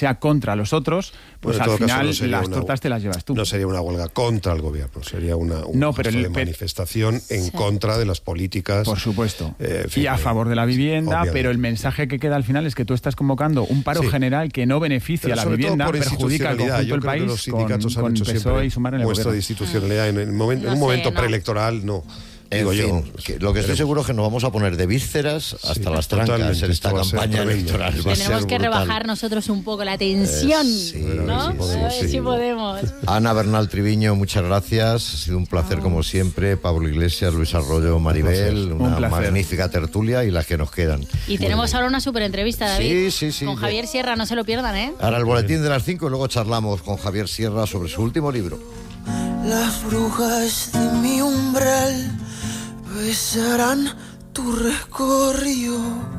sea contra los otros, pues al final las tortas te las llevas tú. No sería una huelga contra el gobierno, sería una manifestación en contra de las políticas. Por supuesto. Y a favor de la vivienda, obviamente. Pero el mensaje que queda al final es que tú estás convocando un paro general que no beneficia a la vivienda, perjudica al conjunto del país. Los sindicatos han hecho PSOE y Sumar en el muestra de institucionalidad en un momento preelectoral, no. En fin, lo que estoy seguro es que nos vamos a poner de vísceras hasta las trancas en esta campaña electoral. Tenemos que rebajar nosotros un poco la tensión, ¿no? A ver si podemos. Ana Bernal Triviño, muchas gracias. Ha sido un placer como siempre. Pablo Iglesias, Luis Arroyo, Maribel, una magnífica tertulia y las que nos quedan. Y tenemos ahora una súper entrevista, David. Sí. Con Javier Sierra, no se lo pierdan, ¿eh? Ahora el boletín de las 5 y luego charlamos con Javier Sierra sobre su último libro. Las brujas de mi umbral besarán tu recorrido.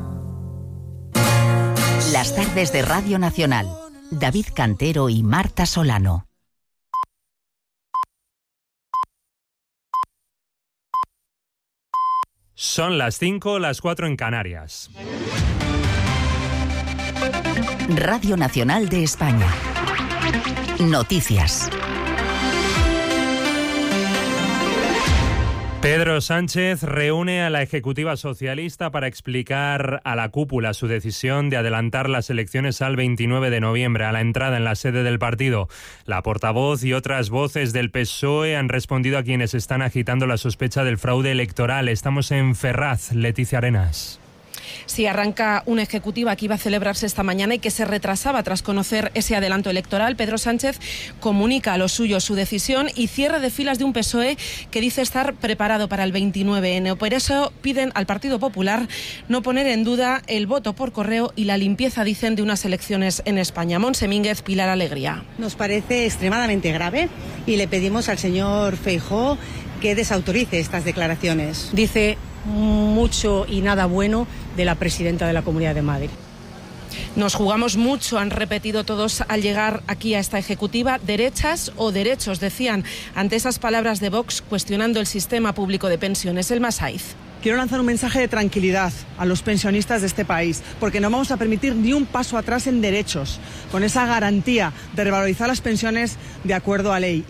Las tardes de Radio Nacional. David Cantero y Marta Solano. Son las 5, las 4 en Canarias. Radio Nacional de España. Noticias. Pedro Sánchez reúne a la ejecutiva socialista para explicar a la cúpula su decisión de adelantar las elecciones al 29 de noviembre, a la entrada en la sede del partido. La portavoz y otras voces del PSOE han respondido a quienes están agitando la sospecha del fraude electoral. Estamos en Ferraz, Leticia Arenas. Sí, arranca una ejecutiva que iba a celebrarse esta mañana y que se retrasaba tras conocer ese adelanto electoral. Pedro Sánchez comunica a los suyos su decisión y cierre de filas de un PSOE que dice estar preparado para el 29N. Por eso piden al Partido Popular no poner en duda el voto por correo y la limpieza, dicen, de unas elecciones en España. Montse Mínguez, Pilar Alegría. Nos parece extremadamente grave y le pedimos al señor Feijóo que desautorice estas declaraciones. Dice mucho y nada bueno de la presidenta de la Comunidad de Madrid. Nos jugamos mucho, han repetido todos al llegar aquí a esta ejecutiva. Derechas o derechos, decían ante esas palabras de Vox cuestionando el sistema público de pensiones. El Masaiz. Quiero lanzar un mensaje de tranquilidad a los pensionistas de este país, porque no vamos a permitir ni un paso atrás en derechos, con esa garantía de revalorizar las pensiones de acuerdo a ley.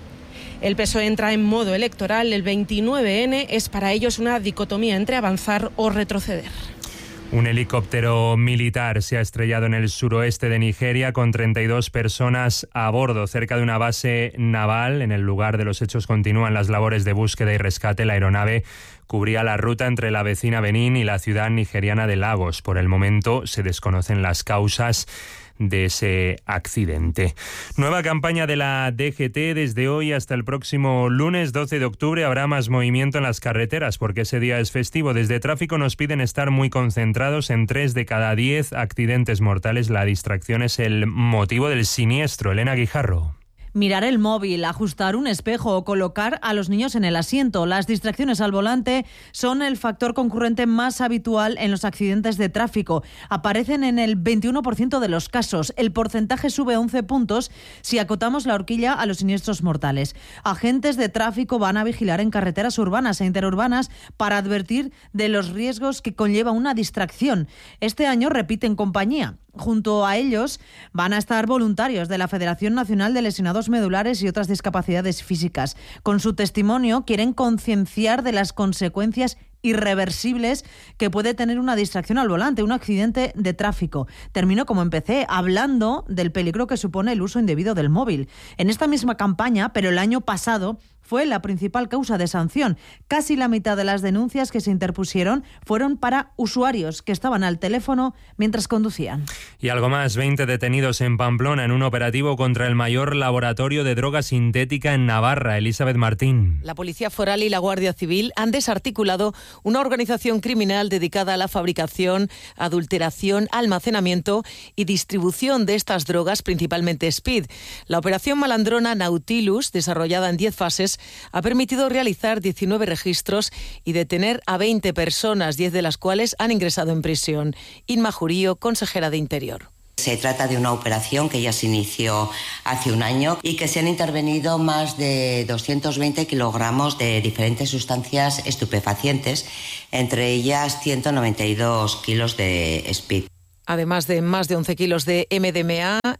El PSOE entra en modo electoral. El 29N es para ellos una dicotomía entre avanzar o retroceder. Un helicóptero militar se ha estrellado en el suroeste de Nigeria con 32 personas a bordo, cerca de una base naval. En el lugar de los hechos continúan las labores de búsqueda y rescate. La aeronave cubría la ruta entre la vecina Benín y la ciudad nigeriana de Lagos. Por el momento se desconocen las causas de ese accidente. Nueva campaña de la DGT. Desde hoy hasta el próximo lunes 12 de octubre habrá más movimiento en las carreteras porque ese día es festivo. Desde Tráfico nos piden estar muy concentrados. En 3 de cada 10 accidentes mortales la distracción es el motivo del siniestro. Elena Guijarro. Mirar el móvil, ajustar un espejo o colocar a los niños en el asiento. Las distracciones al volante son el factor concurrente más habitual en los accidentes de tráfico. Aparecen en el 21% de los casos. El porcentaje sube 11 puntos si acotamos la horquilla a los siniestros mortales. Agentes de tráfico van a vigilar en carreteras urbanas e interurbanas para advertir de los riesgos que conlleva una distracción. Este año repiten compañía. Junto a ellos van a estar voluntarios de la Federación Nacional de Lesionados Medulares y otras discapacidades físicas. Con su testimonio quieren concienciar de las consecuencias irreversibles que puede tener una distracción al volante, un accidente de tráfico. Termino como empecé, hablando del peligro que supone el uso indebido del móvil. En esta misma campaña, pero el año pasado, fue la principal causa de sanción. Casi la mitad de las denuncias que se interpusieron fueron para usuarios que estaban al teléfono mientras conducían. Y algo más, 20 detenidos en Pamplona en un operativo contra el mayor laboratorio de droga sintética en Navarra. Elizabeth Martín. La Policía Foral y la Guardia Civil han desarticulado una organización criminal dedicada a la fabricación, adulteración, almacenamiento y distribución de estas drogas, principalmente speed. La operación malandrona Nautilus, desarrollada en 10 fases, ha permitido realizar 19 registros y detener a 20 personas, 10 de las cuales han ingresado en prisión. Inma Jurío, consejera de Interior. Se trata de una operación que ya se inició hace un año y que se han intervenido más de 220 kilogramos de diferentes sustancias estupefacientes, entre ellas 192 kilos de speed. Además de más de 11 kilos de MDMA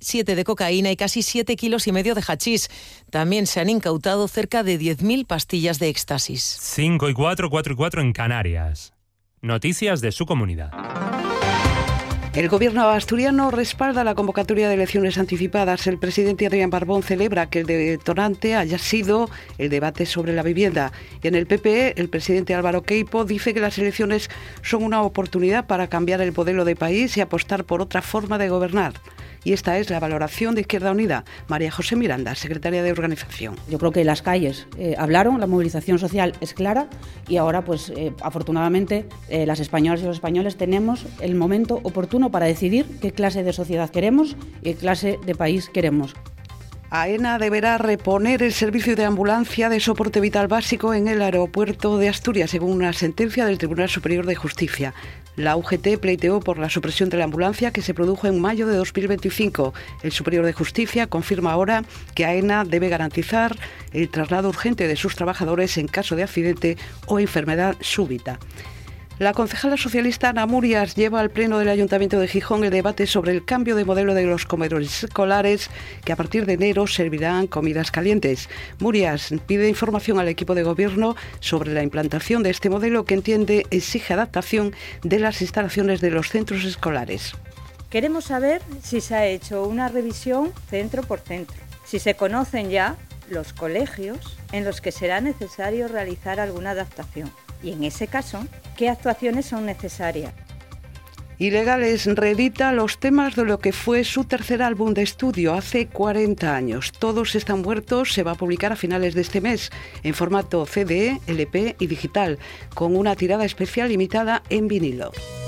7 de cocaína y casi 7,5 kilos de hachís. También se han incautado cerca de 10.000 pastillas de éxtasis. 5 y 4, 4 y 4 en Canarias. Noticias de su comunidad. El gobierno asturiano respalda la convocatoria de elecciones anticipadas. El presidente Adrián Barbón celebra que el detonante haya sido el debate sobre la vivienda. Y en el PP, el presidente Álvaro Queipo dice que las elecciones son una oportunidad para cambiar el modelo de país y apostar por otra forma de gobernar. Y esta es la valoración de Izquierda Unida. María José Miranda, secretaria de Organización. Yo creo que las calles hablaron, la movilización social es clara y ahora, afortunadamente, las españolas y los españoles tenemos el momento oportuno para decidir qué clase de sociedad queremos y qué clase de país queremos. AENA deberá reponer el servicio de ambulancia de soporte vital básico en el aeropuerto de Asturias, según una sentencia del Tribunal Superior de Justicia. La UGT pleiteó por la supresión de la ambulancia que se produjo en mayo de 2025. El Superior de Justicia confirma ahora que AENA debe garantizar el traslado urgente de sus trabajadores en caso de accidente o enfermedad súbita. La concejala socialista Ana Murias lleva al Pleno del Ayuntamiento de Gijón el debate sobre el cambio de modelo de los comedores escolares que a partir de enero servirán comidas calientes. Murias pide información al equipo de gobierno sobre la implantación de este modelo que entiende exige adaptación de las instalaciones de los centros escolares. Queremos saber si se ha hecho una revisión centro por centro, si se conocen ya los colegios en los que será necesario realizar alguna adaptación. Y en ese caso, ¿qué actuaciones son necesarias? Ilegales reedita los temas de lo que fue su tercer álbum de estudio hace 40 años. Todos están muertos se va a publicar a finales de este mes, en formato CD, LP y digital, con una tirada especial limitada en vinilo.